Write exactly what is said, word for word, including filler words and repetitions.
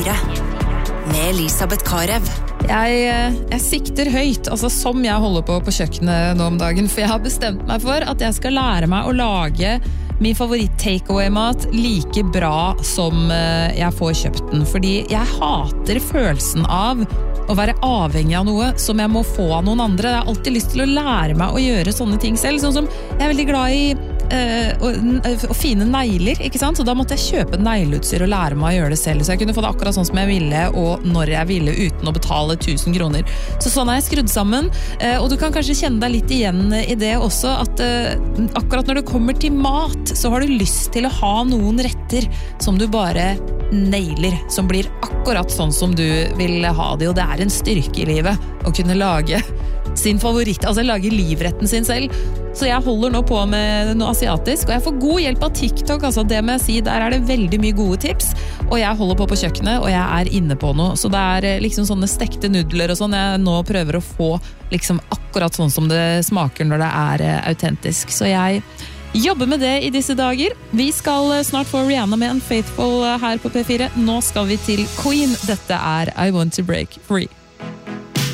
fire med Elisabeth Karev. Jeg, jeg sikter høyt, altså som jeg holder på på kjøkkenet nå om dagen, for jeg har bestemt meg for at jeg skal lære meg å lage min favoritt takeaway-mat like bra som jeg får kjøpt den, fordi jeg hater følelsen av å være avhengig av noe som jeg må få av noen andre. Jeg har alltid lyst til å lære meg å gjøre sånne ting selv, sånn som jeg er veldig glad i uh, og, og fine negler, ikke sant? Så da måtte jeg kjøpe negleutstyr og lære meg å gjøre det selv, så jeg kunne få det akkurat sånn som jeg ville, og når jeg ville, uten å betale tusen kroner. Så sånn er jeg skrudd sammen, uh, og du kan kanskje kjenne deg litt igjen i det også, at uh, akkurat når det kommer til mat, så har du lyst til å ha noen retter som du bare nailer, som blir akkurat sånn som du vil ha det, og det er en styrke i livet å kunne lage sin favoritt, altså lage livretten sin selv. Så jeg holder nå på med noe asiatisk, og jeg får god hjelp av TikTok, altså det må jeg si, der er det veldig mye gode tips, og jeg holder på på kjøkkenet, og jeg er inne på noe, så det er liksom sånne stekte nudler og sånn, jeg nå prøver å få liksom akkurat sånn som det smaker når det er autentisk, så jeg jobber med det i disse dager. Vi skal snart få Rihanna med Unfaithful her på P fire. Nå skal vi til Queen. Dette er I Want to Break Free.